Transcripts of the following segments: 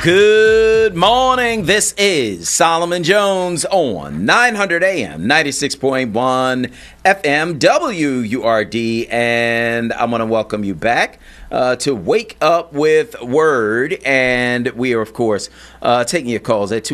Good morning. This is Solomon Jones on 900 AM, 96.1 FM, WURD, and I'm going to welcome you back to Wake Up with Word, and we are, of course, taking your calls at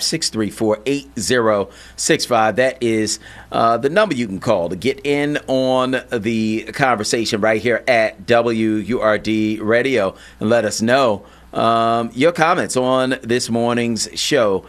215-634-8065. That is the number you can call to get in on the conversation right here at WURD Radio and let us know your comments on this morning's show,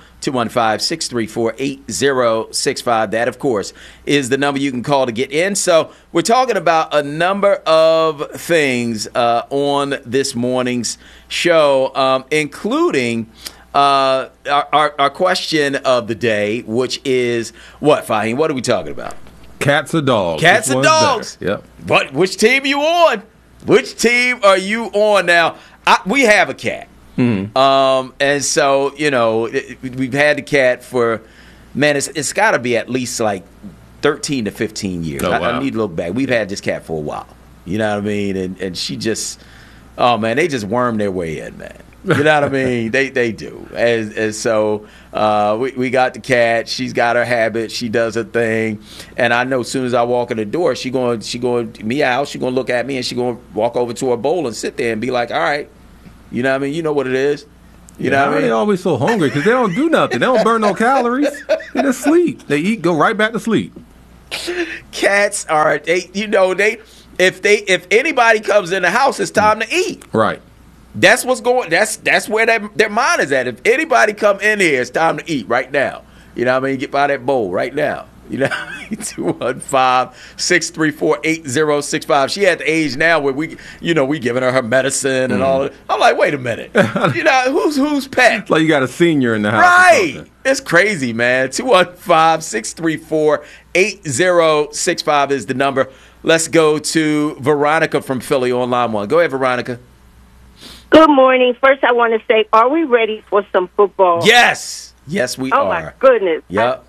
215-634-8065. That, of course, is the number you can call to get in. So we're talking about a number of things on this morning's show, including our question of the day, which is what, Fahim? What are we talking about? Cats or dogs? Cats or dogs? Yep. But which team are you on? Which team are you on now? We have a cat. Mm-hmm. And so, you know, we've had the cat for, man, it's got to be at least like 13 to 15 years. Oh, wow. I need to look back. We've had this cat for a while. You know what I mean? And she just, oh, man, they just worm their way in, man. You know what I mean? They do. And so we got the cat. She's got her habit. She does her thing. And I know as soon as I walk in the door, she going meow. She going to look at me and she going to walk over to her bowl and sit there and be like, all right. You know what I mean? You know what it is. You know what I mean? They're always so hungry because they don't do nothing. They don't burn no calories. They just sleep. They eat, go right back to sleep. Cats are if anybody comes in the house, it's time to eat. Right. That's what's going. That's where their mind is at. If anybody come in here, it's time to eat right now. You know what I mean? Get by that bowl right now. You know, 215-634-8065. She at the age now where we giving her medicine and all. I'm like, wait a minute. You know, who's pet? Like you got a senior in the house. Right. It's crazy, man. 215-634-8065 is the number. Let's go to Veronica from Philly on line 1. Go ahead, Veronica. Good morning. First, I want to say, are we ready for some football? Yes. Yes, we are. Oh, my goodness. Yep.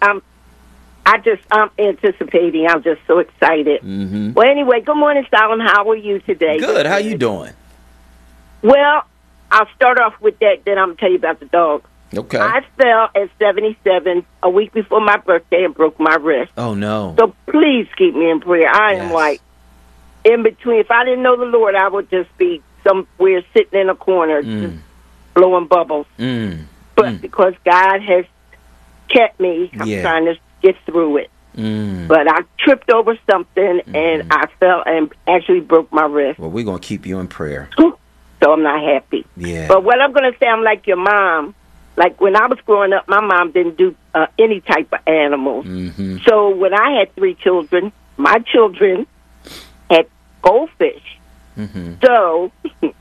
I'm anticipating. I'm just so excited. Mm-hmm. Well, anyway, good morning, Solomon. How are you today? Good. How you doing? Well, I'll start off with that, then I'm going to tell you about the dog. Okay. I fell at 77 a week before my birthday and broke my wrist. Oh, no. So please keep me in prayer. I am like in between. If I didn't know the Lord, I would just be somewhere sitting in a corner just blowing bubbles. But because God has kept me, I'm trying to get through it. But I tripped over something and I fell and actually broke my wrist. Well, we're going to keep you in prayer. So I'm not happy. Yeah. But what I'm going to say, I'm like your mom. Like when I was growing up, my mom didn't do any type of animals. Mm-hmm. So when I had 3 children, my children had goldfish. Mm-hmm. So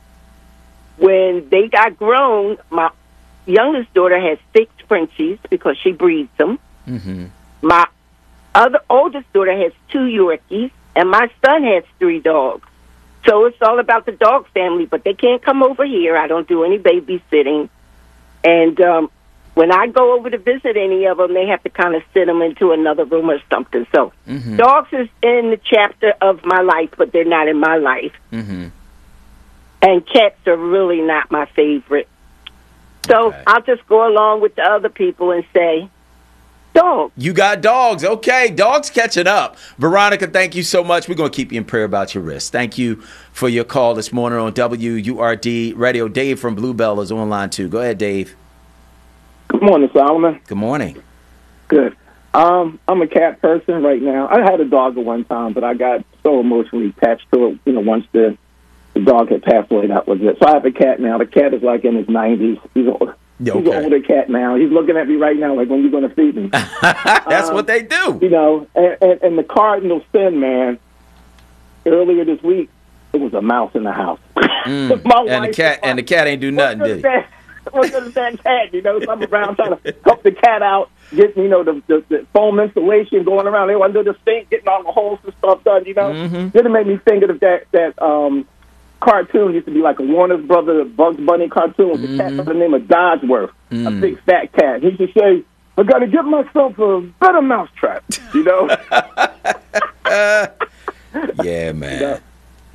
when they got grown, my youngest daughter has 6 Frenchies because she breeds them. Mm-hmm. My oldest daughter has 2 Yorkies, and my son has 3 dogs. So it's all about the dog family, but they can't come over here. I don't do any babysitting. And when I go over to visit any of them, they have to kind of sit them into another room or something. So dogs is in the chapter of my life, but they're not in my life. Mm-hmm. And cats are really not my favorite. So I'll just go along with the other people and say, dogs. You got dogs. Okay, dogs catching up. Veronica, thank you so much. We're going to keep you in prayer about your wrist. Thank you for your call this morning on WURD Radio. Dave from Bluebell is on line 2. Go ahead, Dave. Good morning, Solomon. Good morning. Good. I'm a cat person right now. I had a dog at one time, but I got so emotionally attached to it. You know, once the dog had passed away, that was it. So I have a cat now. The cat is like in his 90s. He's an older cat now. He's looking at me right now like, when you going to feed me? That's what they do. You know, and the cardinal sin, man, earlier this week, it was a mouse in the house. And the cat ain't do nothing, did he? What's the that cat? You know, so I'm around trying to help the cat out, get, you know, the foam insulation going around. They were under the sink, getting all the holes and stuff done, you know. Then it made me think of that cartoon used to be like a Warner Brothers Bugs Bunny cartoon with a cat by the name of Dodgeworth, a big fat cat. He used to say, I got to get myself a better mousetrap, you know. Yeah, man. You know?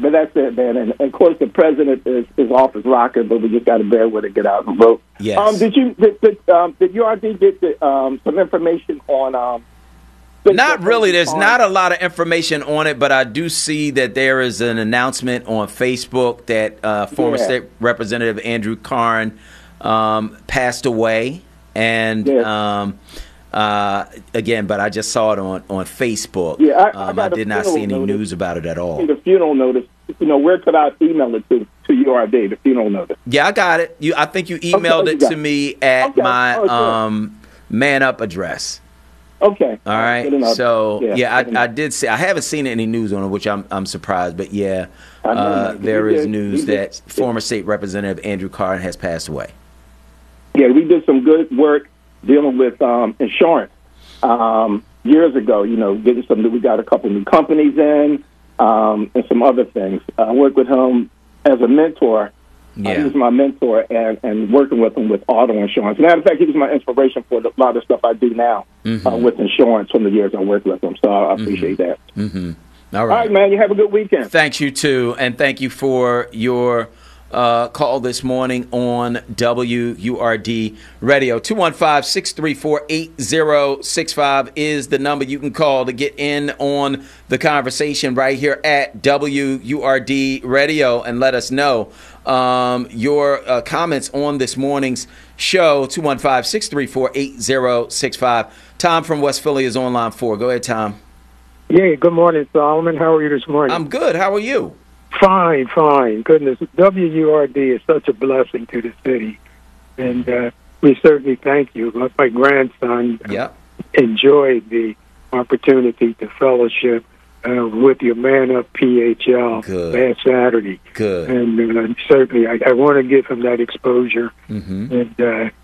but that's it, man. And of course, the president is off his rocker, but we just got to bear with it, get out and vote. Yes. Did URD get some information on? Not really. There's not a lot of information on it, but I do see that there is an announcement on Facebook that former state representative Andrew Karn passed away. And again, but I just saw it on Facebook. Yeah, I did not see any news about it at all. The funeral notice. Where could I email it to URD? The funeral notice. Yeah, I got it. I think you emailed it to me at my Man Up address. Okay. All right. So I did see. I haven't seen any news on it, which I'm surprised. But there is news that former state representative Andrew Karn has passed away. Yeah, we did some good work dealing with insurance years ago. We got a couple new companies in and some other things. I worked with him as a mentor. Yeah. He was my mentor and working with him with auto insurance. Matter of fact, he was my inspiration for a lot of stuff I do now with insurance from the years I worked with him. So I appreciate that. Mm-hmm. All right, man. You have a good weekend. Thanks, you too. And thank you for your call this morning on WURD Radio. 215-634-8065 is the number you can call to get in on the conversation right here at WURD Radio and let us know your comments on this morning's show. 215-634-8065. Tom from West Philly is on line 4. Go ahead, Tom. Yeah, good morning, Solomon. How are you this morning? I'm good. How are you? Fine. Goodness, WURD is such a blessing to the city, and we certainly thank you. My grandson enjoyed the opportunity to fellowship with your Man Up PHL last Saturday. Good. And certainly I want to give him that exposure and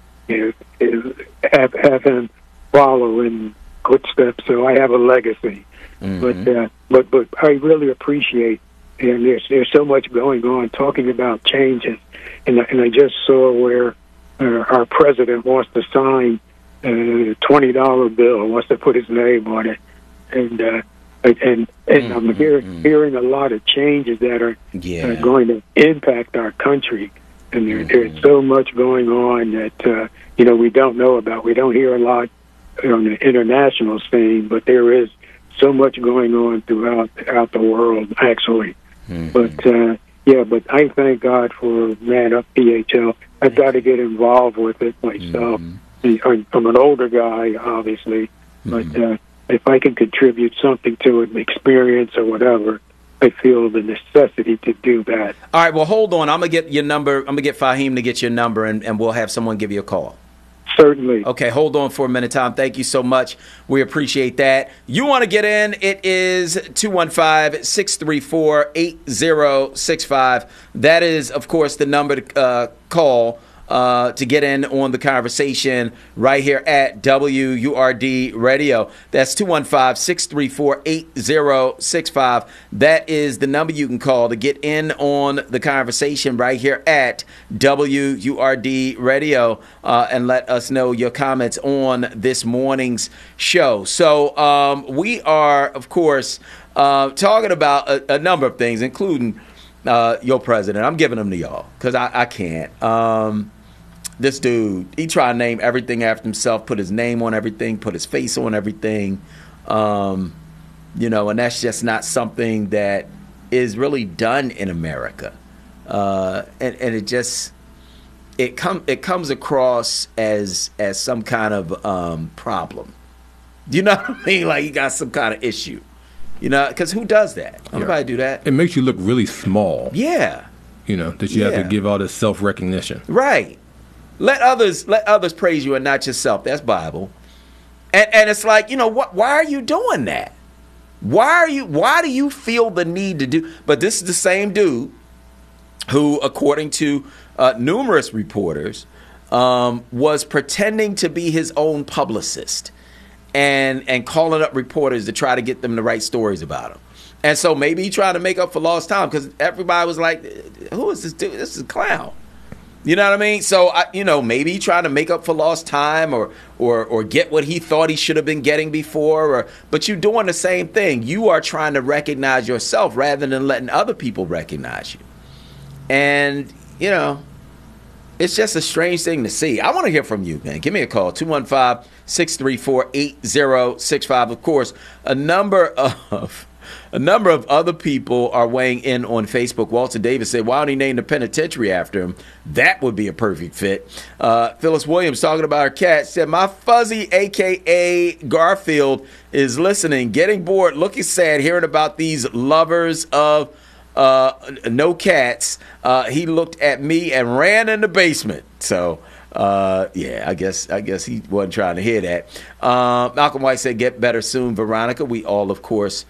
have him follow in footsteps so I have a legacy. But I really appreciate. And there's so much going on, talking about changes, and I just saw where our president wants to sign a $20 bill, wants to put his name on it, and I'm hearing a lot of changes that are going to impact our country, and there's so much going on that we don't know about. We don't hear a lot on the international scene, but there is so much going on throughout the world, actually. But I thank God for Man Up PHL. I've got to get involved with it myself. I'm an older guy, obviously, but if I can contribute something to it, experience or whatever, I feel the necessity to do that. All right, well, hold on. I'm going to get your number. I'm going to get Fahim to get your number, and we'll have someone give you a call. Certainly. Okay, hold on for a minute, Tom. Thank you so much. We appreciate that. You want to get in, it is 215-634-8065. That is, of course, the number to call to get in on the conversation right here at WURD Radio. That's 215-634-8065. That is the number you can call to get in on the conversation right here at WURD Radio and let us know your comments on this morning's show. So we are, of course, talking about a number of things, including your president. I'm giving them to y'all because I can't. This dude, he tried to name everything after himself, put his name on everything, put his face on everything, and that's just not something that is really done in America. And it comes across as some kind of problem. You know what I mean? Like he got some kind of issue. Because who does that? Nobody do that. It makes you look really small. Yeah. That you have to give all this self-recognition. Right. Let others praise you and not yourself. That's Bible. And it's like, why are you doing that? Why do you feel the need to do? But this is the same dude who, according to numerous reporters, was pretending to be his own publicist and calling up reporters to try to get them to write stories about him. And so maybe he tried to make up for lost time because everybody was like, who is this dude? This is a clown. You know what I mean? So, maybe trying to make up for lost time or get what he thought he should have been getting before. But you're doing the same thing. You are trying to recognize yourself rather than letting other people recognize you. And, it's just a strange thing to see. I want to hear from you, man. Give me a call, 215-634-8065. Of course, a number of other people are weighing in on Facebook. Walter Davis said, why don't he name the penitentiary after him? That would be a perfect fit. Phyllis Williams, talking about her cat, said, my fuzzy, a.k.a. Garfield, is listening, getting bored, looking sad, hearing about these lovers of no cats. He looked at me and ran in the basement. So, I guess he wasn't trying to hear that. Malcolm White said, get better soon, Veronica. We all, of course,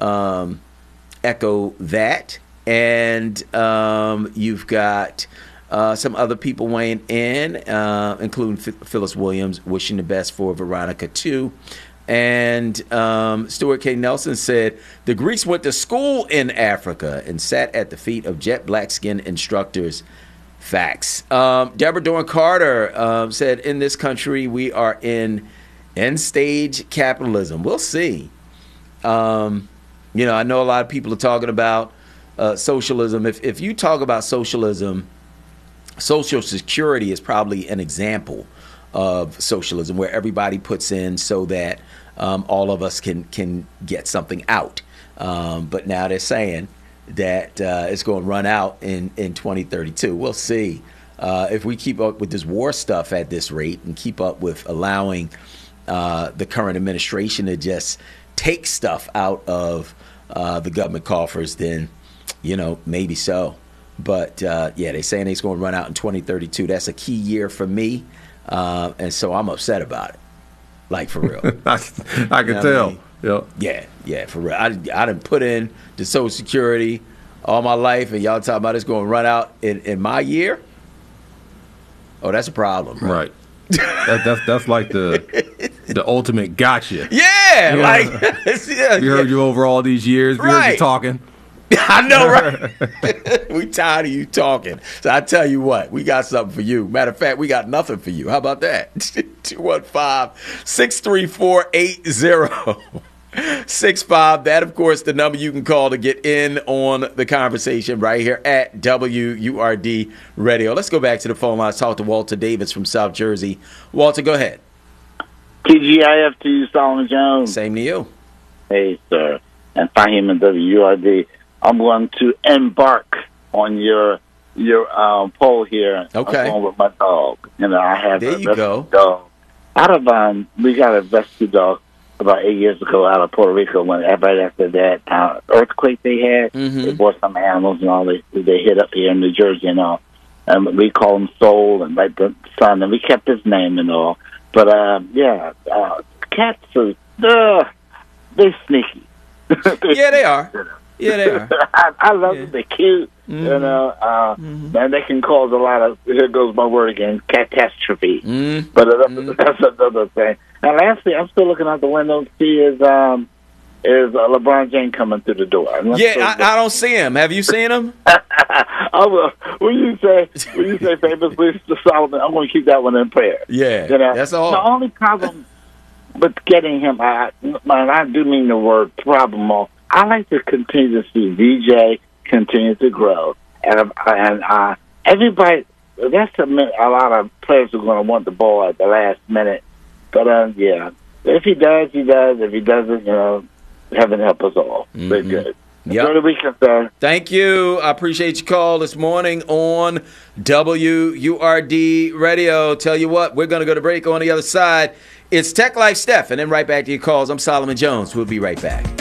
echo that. And you've got some other people weighing in, including Phyllis Williams, wishing the best for Veronica, too. And Stuart K. Nelson said, the Greeks went to school in Africa and sat at the feet of jet black-skinned instructors. Facts. Deborah Dorn Carter said, in this country, we are in end-stage capitalism. We'll see. I know a lot of people are talking about socialism. If you talk about socialism, Social Security is probably an example of socialism, where everybody puts in so that all of us can get something out. But now they're saying that it's going to run out in 2032. We'll see. If we keep up with this war stuff at this rate and keep up with allowing the current administration to just take stuff out of the government coffers, then, maybe so. But, they're saying it's going to run out in 2032. That's a key year for me. And so I'm upset about it. Like, for real. I can tell. Yeah, for real. I done put in the Social Security all my life, and y'all talking about it's going to run out in my year? Oh, that's a problem. Right. That's like the ultimate gotcha. Yeah. We heard you over all these years. We heard you talking. I know, right? We tired of you talking. So I tell you what, we got something for you. Matter of fact, we got nothing for you. How about that? 215-634-8065. That, of course, the number you can call to get in on the conversation right here at WURD Radio. Let's go back to the phone line. Talk to Walter Davis from South Jersey. Walter, go ahead. TGIF to you, Solomon Jones. Same to you. Hey, sir. And Fahim and WURD. I'm going to embark on your poll here. Okay. I'm going with my dog. I have there a you go. Dog. We got a rescue dog about 8 years ago out of Puerto Rico. When right after that earthquake they had, they bought some animals and all. They hit up here in New Jersey and all. And we call him Soul and like the son, and we kept his name and all. But cats are they're sneaky. Yeah, they are. Yeah, they are. I love them. They're cute. And they can cause a lot of, here goes my word again, catastrophe. But that's another thing. And lastly, I'm still looking out the window to see is LeBron James coming through the door. I don't see him. Have you seen him? When you say famously to Solomon, I'm going to keep that one in prayer. Yeah, that's all. The only problem with getting him, I do mean the word problem. I like to continue to see VJ continue to grow, and everybody. That's a lot of players are going to want the ball at the last minute. But if he does, he does. If he doesn't, heaven help us all. We're good. Enjoy the weekend, sir. Thank you. I appreciate your call this morning on WURD Radio. Tell you what, we're going to go to break on the other side. It's Tech Life Steph, and then right back to your calls. I'm Solomon Jones. We'll be right back.